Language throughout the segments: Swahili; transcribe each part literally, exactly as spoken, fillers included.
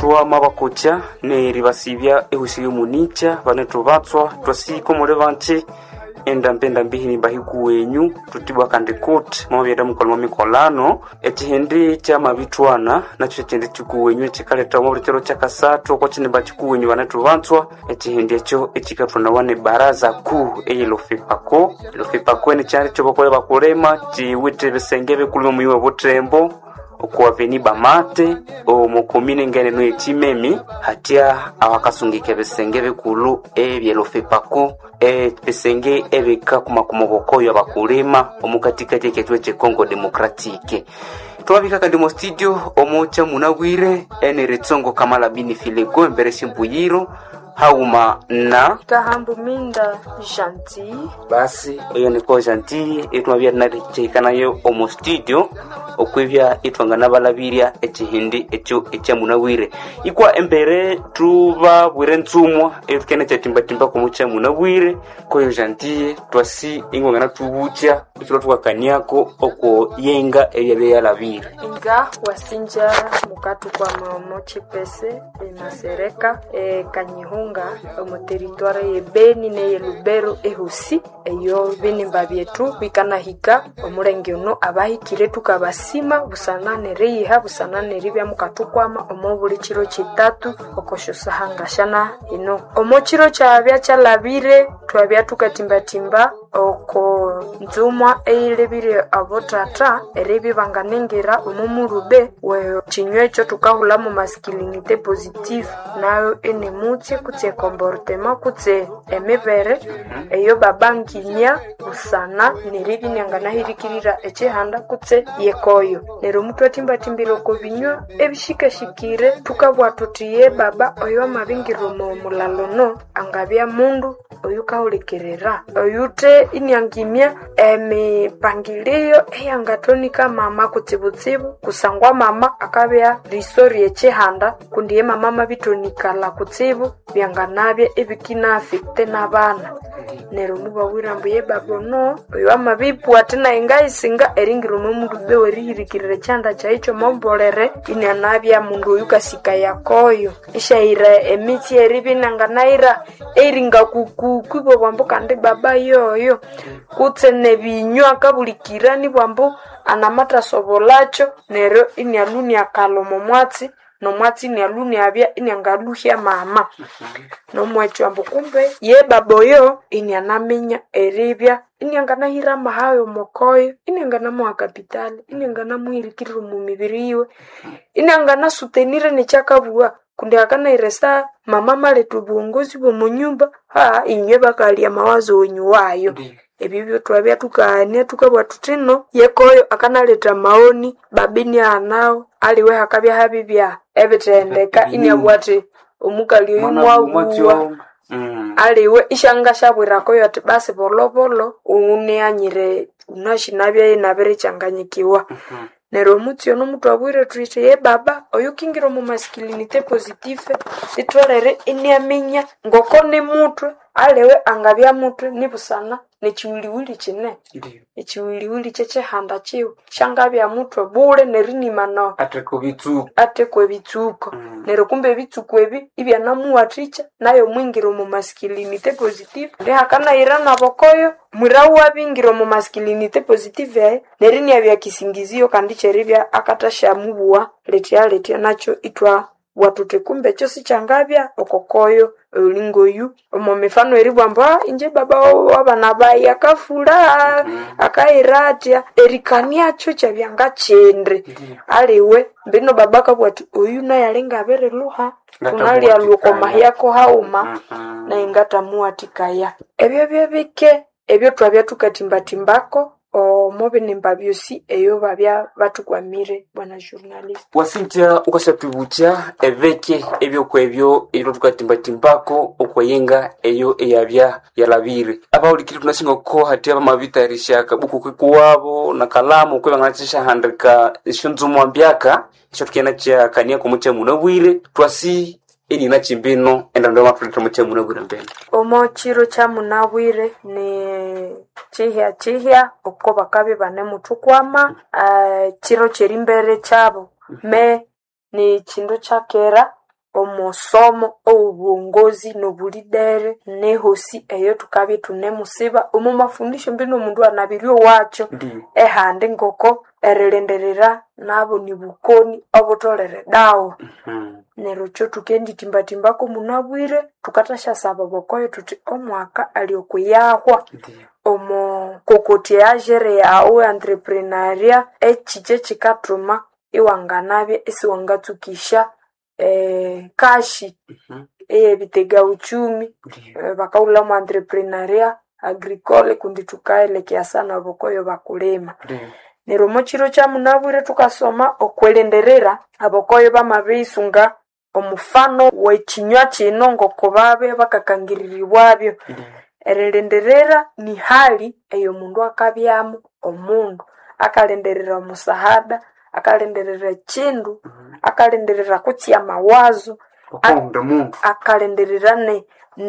abanetwa mabakocha ne ribasibya ehusiri municha banetwa batswa twasiko mole banche enda mpenda mbihini bahiku wenyu tutibwa kandi court mwabyeda mukolmo mikolano ekihindi kya mabitwana nacho kindi chiku wenyu chikaleta mu bitero chakasato ko chine bachiku wenyu banetwa batswa ekihindi echo ekikatona wane baraza ku eyilofipako ilofipako ni cyari cyo bakole bakolema chiwite besengebe kulimo muyiwe botembo okuwa veni bamate o mukomine ngene no etimemi hatia awakasungike besengebe kulu ebyelofipako e besenge ebeka kuma kumobokoyo abakulema omukatika teketwe che Congo Democratique twabika kandi mo studio omocha munagwire ene retsongo kamala bini filego mbere shimbuyiro hauma na Kahambu Minda Gentil. Basi iyo niko Gentil etwabya narikana yo omo studio okwebya itwangana balabiria ekihindi ekyo ekyamunawire ikwa embere tuba bwirenzumwa etukene cyatimba timba ko mucha munawire koyo Gentil twasi ingongana tubucha ikiro twakaniako oko yenga eyabe yalabire inga wasinja mukatu kwa mamochi pese emasereka e kanyihu mu territoire ye Beni ne ye Lubero ehusi eyo binimba byetu bikana hika omurenge ono abahikire tukabasima busanane riha busanane ribya mukatukwama omubuli kiro kitatu okosho sahangashana ino omochiro kyabya kyalabire twabya tukatimba timba oko nzumwa eilebire abotata eribi banganengera omumurube we chinywecho tukahula mu masculinité positive nayo ene mutse kutse comportement kutse emibere eyo babanginya usana neribi nyangana hirikirira ekihanda kutse yekoyo nero mutwe timba timbiro ko binywa ebishika shikire tukabwa tutiye baba oyo amabingiro mu mulalono angabya mundu oyo kaulikerera oyute inyangimya emipangilio eyangatonika mama kutsibutsibu kusangwa mama akabya risori ekihanda kundiye mama mabitonika la kutsibu byanganabye ebikina afite nabana nero mubawirambu ye babono oyo amabipu atina ingaisinga eringiro mundu bewe rihirikirire cyanda cyayico mombolere inyanabya mundu oyo kasika yakoyo ishaira emiti eribinanganaira eringa kuku kwibo bambo kandi baba yoyo kutse nebinywa kabulikira ni bambo anamata sobolacho nero inyaluni akalomo mwatsi no mwatsi ni aluni abya inyangaluhya mama no mwacho ambo kumbe ye baboyo inyanamenya eribya inyangana hirama hayo mokoyo inyangana mu kapitali inyangana muhirikirira mu mibiriwe inyangana sutenire ne chakabua kundi akana iresa mama male tubungozi bo munyumba ha inywe bakalia mawazo wenyu wayo ebibyo twabya tukania tukabwa tutino yekoyo akanaleta maoni babini anao aliwe hakabya habibya ebitendeka inyabwate omukali oyu mwaguwa mm. aliwe ishanga shabwira koyo ati basi bolobolo une anyire unashinabya inabere changanyikiwa mm-hmm. Nero mutyo no mutu abwire twite ye baba oyo kingiro mu masculinité positive itolere inyamenya ngoko ne mutu alewe angabya mutu nibusana nechiwiliwili chine echiwiliwili cheche handa chiwo shangabya mutu bure nerinimano ateko bitsuko ateko bitsuko mm. Nero kumbe bitsuko ebi ibya namuwatricha nayo mwingiro mu masculinité positive ndi hakana irana bokoyo mwirawu abingiro mu masculinité positive nerini abya kisingizio kandi cheribya akatasha mubuwa letia letia nacho itwa watute kumbe chosi changabya okokoyo ulingoyu omo mifano eribwamba inje baba wabana bayi akafula mm. akairatia erikania cho chabyanga chendre mm. aliwe mbino babaka bwati oyu na yalenga bere luha kunali alukoma yako hauma mm-hmm. na ingata muatikaya ebyo byebike ebyo twabya tukatimba timbako o mobe nimbabyosi eyo babya batukwamire bwana journalist wasinja ukashatubucha eveke ebyo kwebyo ero tukatimba timbako okwenga eyo eyabya yalabire abaulikiri tunasinga ko hati aba mabita irishaka buku kwabo na kalamu kweba ngachisha handika ishunzumu ambyaka isho tukena cha kania ko muche munabwire twasi ini na chimbino enda ndo mafrito muche munabwire mbele omo chiro cha munabwire ni chihya chihya uko bakabe bane mutukwama uh, chiro cherimbere chabo me ni chindo chakera omusomo obwongozi nobulidere nehosi eyo tukabye tunemusiba omu mafundisho mbino omundu anabirio wacho ehande ngoko erilenderera nabo nibukoni obutolere dawo mm-hmm. Nero cho tukendi timbatimba ko munabwire tukatasha saba bokoyo tuti omwaka aliokuyahwa omo kokoti ajere yawe entrepreneuria echiche chikatuma iwanganabye isiwangatukisha eh kashi mm-hmm. eh bitega uchumi mm-hmm. eh, bakaula mu entrepreneuria agricole kundi tukaelekea sana bokoyo bakulema mm-hmm. Nero mochiro cha munabwire tukasoma okwelenderera abokoyo bamabisunga omufano wechinywa chino ngoko babe bakakangiririrwabyo mm-hmm. Erelenderera ni hali eyo mundu akabyamo omundu akalenderera musahada akalenderera chindu mm-hmm. akalenderera kutya mawazo okonde mundu akalenderera ne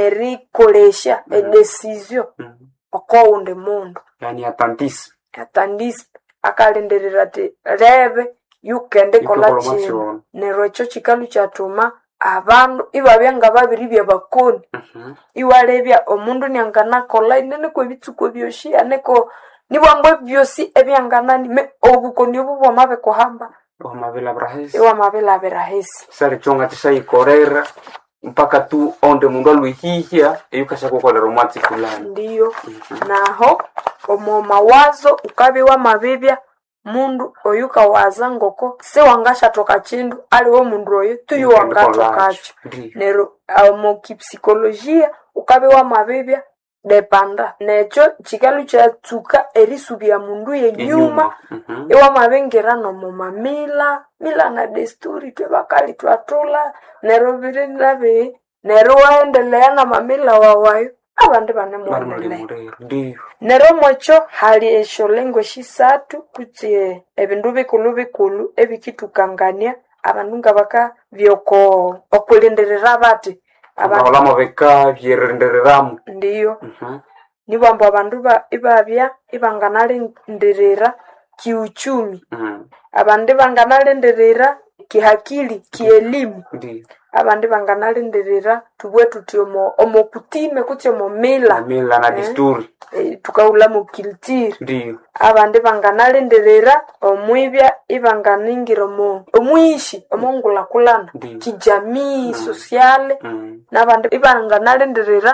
nerikolesha mm-hmm. e decision mm-hmm. okonde mundu yani atandisi atandisi akalenderera te leve yukende kola chino nero echo chikalu chatuma abandu ibabyanga babiri bya bakoni uh-huh. Iwalebya omundu nyangana kola inene ko bitsuko byoshi aneko nibwangwe byosi ebyanganani me obukoni obwo mabe kohamba omabela brahesi ewa mabela brahesi sare chonga tisaikorera mpaka tu onde mundu alwihihia eyukasha kokolera omwatsi fulani ndiyo uh-huh. Naho omo mawazo ukabe wa mabebya mundu oyuka waza ngoko se wangasha toka chindu ali wo mundu oyo tuyo wangatokacho nero mu kipsikolojia ukabe wa mabebya depanda necho chikalu cha tsuka erisubya mundu yenyuma mm-hmm. Ewa mabengera no mu mamila mila na desturi twe bakali twatula nero bire nabe nero waendelea na mamila wawayo abandi bane mwonele ndiyo nero mocho hali esholengo shisatu kutie ebindu bikulu bikulu ebikitukangania abanunga baka byoko okulenderera bati abalamo beka byerendereramu ndiyo mhm nibambo abandu ba ibabya ibanganale nderera kiuchumi mhm abandi banganale nderera kihakili kielimu ndiyo abandi banganale nderera tubwe tutiomo omokutime kutiomo mila mila na desturi eh, tukaula mu culture ndiyo abandi banganale nderera omwibya ibanganingira mo omwishi omongula kulana kijamii mm. sociale mm. Nabandi ibanganale nderera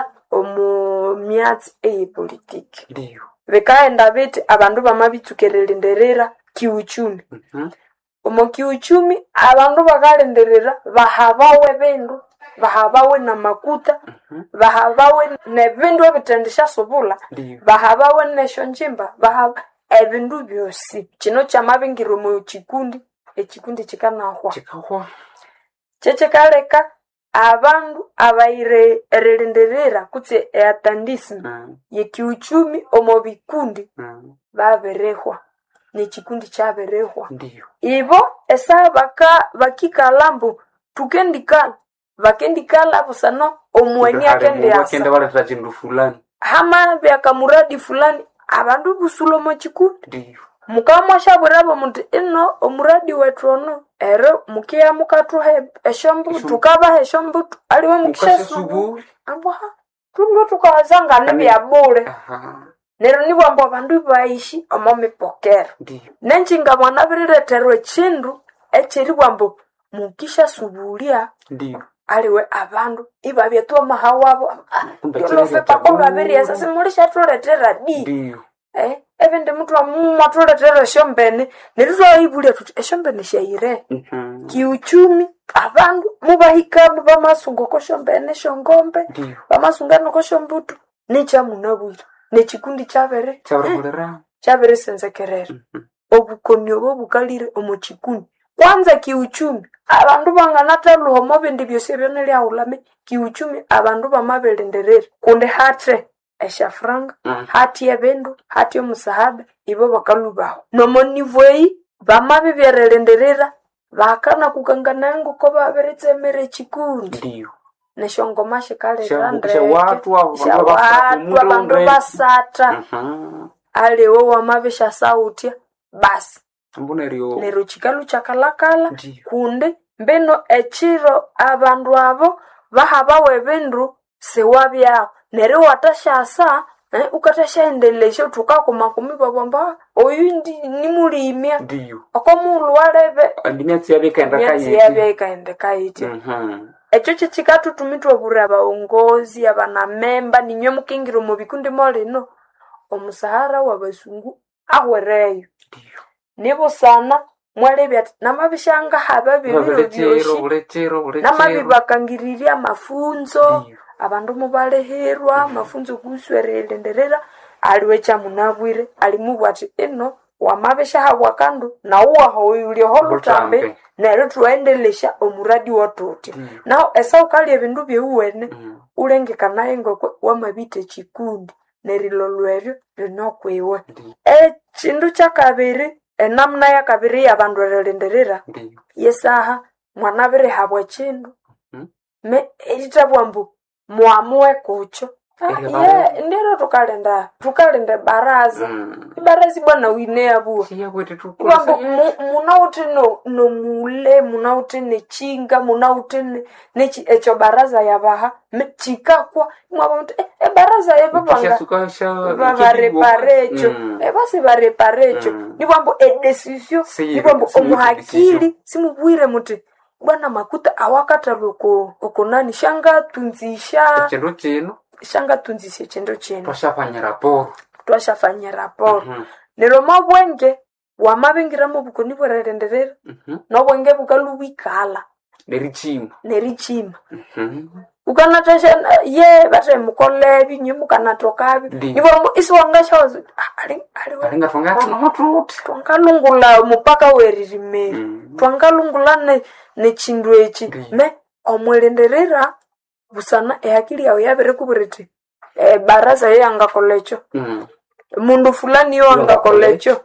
omu myatsi e politiki ndiyo bekaenda biti abandu bamabitukerera nderera kiuchumi mhm omo kiuchumi abandu bakalenderera bahabawe bindu bahabawe na makuta uh-huh. Bahabawe ne bindu ebitendesha sobula bahabawe nesho njimba bahaba ebindu byosi kino chamabingiro mu chikundi ekikundi chikanahwa chikahwa cheche kaleka abandu abaire erelenderera kutse eatandism uh-huh. Ye kiuchumi omo bikundi uh-huh. Baberehwa ni chikundi chaberehwa ndiyo ibo esa baka bakikalambu tukendikana bakendikala busano omweni akende asa bakende wale tachindu fulani hama byakamuradi fulani abandu busulo mo chikundi ndiyo mukama shaburabo muntu ino omuradi wetu ono ero mukiya mukatuhe eshombu tukaba eshombu aliwe mukishasubu abwa tungo tukawazanga nebya bure aha nero nibwambo abandu baishi omomipokera nenchinga mwana birireterwe chindu echiri bwambo mukisha subulia ndiyo aliwe abandu ibabye to mahawabo yolofe pakola biriya sasa mulisha tuletera di ndiyo eh ebende mtu amuma tuletera shombene nerizo ibulia tuti eshombene shaire mhm kiuchumi abandu mubahika bamasungo ko shombene shongombe bamasunga no ko shombutu nicha munabwira nechikundi chabere chaberera chabere senzekerera mm-hmm. Obukoni obo bukalire omochikundi kwanza kiuchumi abandu banganata luhomo bindi byose byonele aulame kiuchumi abandu bamabelenderera kunde hatre eshafranga mm. Hati ebendo hati omusahaba ibo bakalubaho nomo nivoi bamabe byerelenderera bakana kukangana ngo ko baberetsemere chikundi ndiyo neshongoma shikale randre sha watu abantu basata mhm alewo wamabisha sauti basi mbona rio nero chikalu chakalakala kunde mbino echiro abandu abo bahabawe bindu siwabyao neryo watashasa eh, ukatashaendelesha tukakoma kumiba bamba oyu ndi nimulimya ndiyo akomulu walebe andimyatsi yabekaenda myatsi yabekaenda kayiti mhm echo chichikatu tumitwa bura baongozi abana memba ninyo mukingiro mu bikundi molino omusahara wabasungu ahwereyo ndiyo nibo sana mwalebya namabishanga haba bibiro uletero byoshi uletero uletero namabibakangiriria mafunzo ndiyo abandu mubaleherwa mafunzo kuswerelenderera aliwecha munabwire alimubwati eno wamabesha habwa kandu na uwa hoyuli holutambe Lutambe. nero tuendelesha omuradi wotuti Mm. nao esa ukali ebindu byeuwene Mm. ulengekanaye ngokwe wamabite chikundi nerilolweryo linokwiwe ndiyo echindu chakabiri enamna yakabiri yabandu erelenderera ndiyo yesaha mwanabire habwa chindu Mhm. me eritabwambu muamue kucho Ah, Ere ye bara- ndero tukalenda tukalenda baraza Mm. ibarazi bwana wine abua siyabwete kwambo tukosa munauti no no mule munauti nechinga munauti ne nechi echo baraza yabaha mechikakwa mwabonto e, e baraza yababanga kishasukasha bareparecho e basi bareparecho Mm. nibwambo e decision Siyi- nibwambo siyi omuhakili simubwire muti bwana makuta awakata loko okonani shanga tunzisha echendo chino shanga tunzisha chendo chino twashafanya raporo twashafanya raporo Mhm. nero mabwenge wamabengira mu bukoni bwerenderera Mhm. nobwenge bukalubikala nerichima nerichima Mhm. ukanatasha ye bate mukolebi nyimukanatokabi Ndi. nibwo isi wangashawazi ali ali alinga twangatono mututi twangalungula mupaka weririmeri Mm. twangalungula ne nechindu echi Ndi. me omwerenderera busana ehakili yawe yabere kuburiti e baraza ye angakolecho Mm. mundu fulani yo angakolecho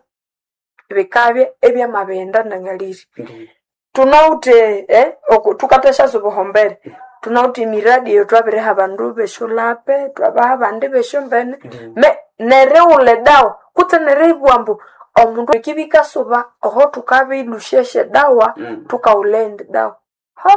bikabye ebyamabenda nangaliri Ndiyo. tunaute eh oku- tukatasha zubuhombere tunaute miradi yo twabire abandu besholape twabaha bandi beshombene Ndiyo. me nereule dawa kute nereibwambu omundu ikibika suba oho tukabilusheshe dawa Mm. tukaulende dawa ha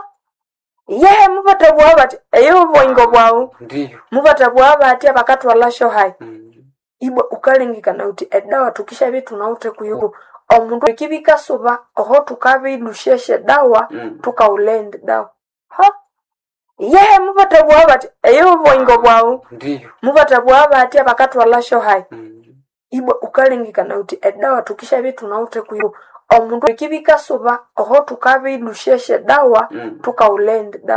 ye mubata bwabati eyo bwingo bwawo Ndiyo. mubata bwabati abakatwalasho hai Mm. ibwa ukalengekana uti edawa tukisha bitu naute kuyugo omundu ikibika suba oho tukabilusheshe dawa Mm. tukaulende dawa ha ye mubata bwabati eyo bwingo bwawo Ndiyo. mubata bwabati abakatwalasho hai Mm. ibwa ukalengekana uti edawa tukisha bitu naute kuyugo omundu ikibika suba oho tukabilusheshe dawa Mm. tukaulende dawa